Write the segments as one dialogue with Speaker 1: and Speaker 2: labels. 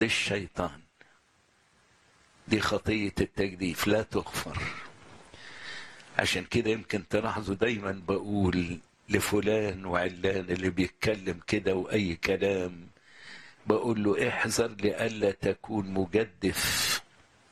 Speaker 1: للشيطان. دي خطية التجديف لا تغفر. عشان كده يمكن تلاحظوا دايما بقول لفلان وعلان اللي بيتكلم كده وأي كلام، بقول له احذر لئلا تكون مجدف،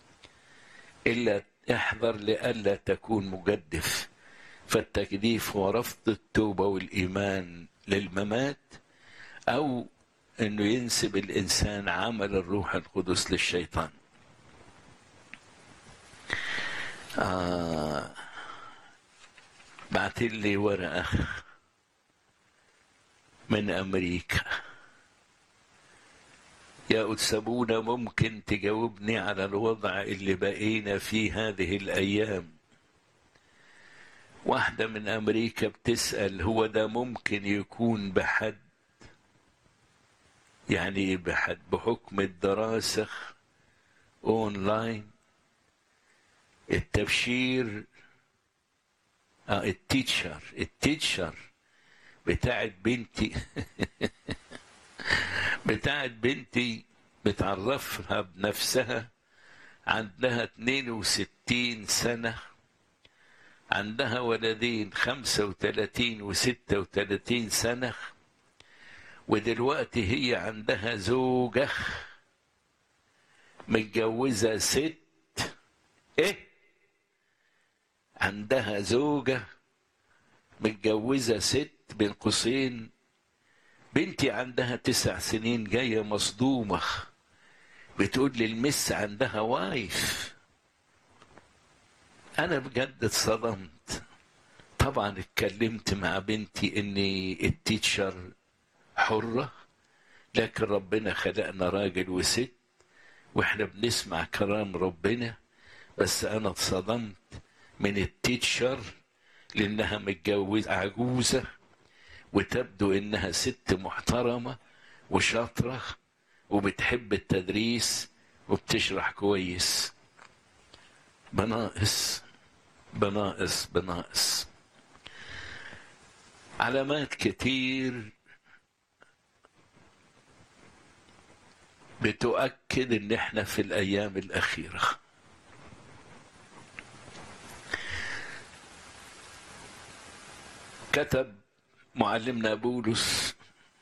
Speaker 1: احذر لئلا تكون مجدف. فالتجديف هو رفض التوبة والإيمان للممات، أو أنه ينسب الإنسان عمل الروح القدس للشيطان. بعتلي ورقة من أمريكا. يا أتسابونا ممكن تجاوبني على الوضع اللي بقينا فيه هذه الأيام؟ واحدة من أمريكا بتسأل هو ده ممكن يكون بحد؟ يعني إيه بحد؟ بحكم الدراسة أونلاين، التبشير، التيتشر بتاعت بنتي بتعرفها بنفسها، عندها 62 سنة، عندها ولدين 35 و36 سنة، ودلوقتي هي عندها زوجة متجوزة 6. عندها زوجة متجوزة 6 بين قوسين. بنتي عندها 9 سنين جاية مصدومة بتقول لي المس عندها وايف. أنا بجد اتصدمت. طبعا اتكلمت مع بنتي إن التيتشر حرة، لكن ربنا خلقنا راجل وست واحنا بنسمع كلام ربنا. بس أنا اتصدمت من التيتشر لأنها متجوزة عجوزة وتبدو إنها ست محترمة وشاطرة وبتحب التدريس وبتشرح كويس. بناقص بناقص بناقص. علامات كتير بتؤكد ان احنا في الايام الاخيرة. كتب معلمنا بولس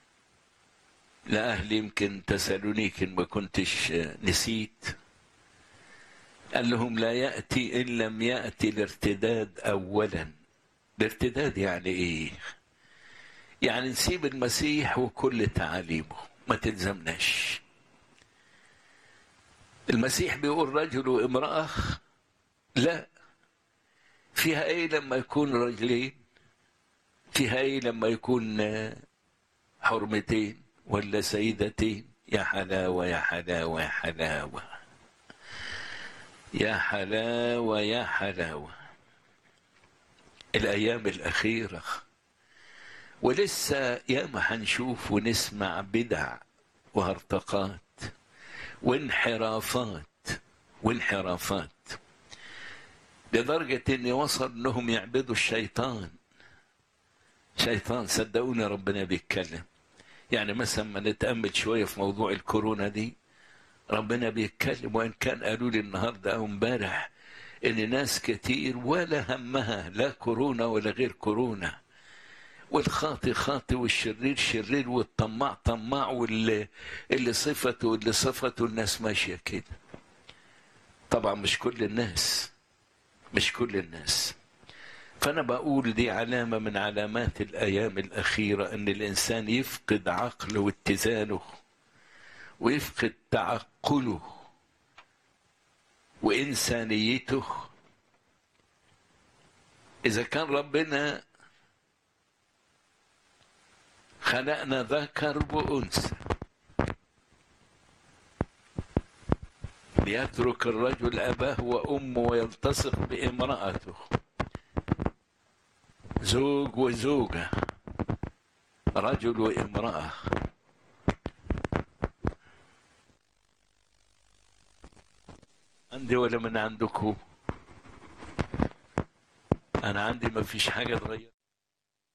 Speaker 1: لأهل يمكن تسالونيك إن ما كنتش نسيت، قال لهم لا يأتي إن لم يأتي الارتداد أولا. الارتداد يعني إيه؟ يعني نسيب المسيح وكل تعاليمه ما تلزمناش. المسيح بيقول رجل وامرأة، لا. فيها ايه لما يكون رجلين؟ فيها ايه لما يكون حرمتين ولا سيدتين؟ يا حلاوة يا حلاوة يا حلاوة يا حلاوة يا حلاوة. الأيام الأخيرة ولسه ياما هنشوف ونسمع بدع وهرطقات وانحرافات لدرجة ان وصل انهم يعبدوا الشيطان. صدقوني ربنا بيتكلم. يعني مثلا ما نتأمل شوية في موضوع الكورونا دي، ربنا بيتكلم. وان كان قالوا لي النهاردة او امبارح ان ناس كتير ولا همها لا كورونا ولا غير كورونا، والخاطي خاطي والشرير شرير والطماع طماع واللي صفته الناس ماشية كده. طبعا مش كل الناس. فأنا بقول دي علامة من علامات الأيام الأخيرة، أن الإنسان يفقد عقله واتزانه ويفقد تعقله وإنسانيته. إذا كان ربنا خلقنا ذكر وأنثى، ليترك الرجل أباه وأمه ويلتصق بامرأته، زوج وزوجة، رجل وامرأة. عندي ولا من عندكم؟ أنا عندي ما فيش حاجة تغير.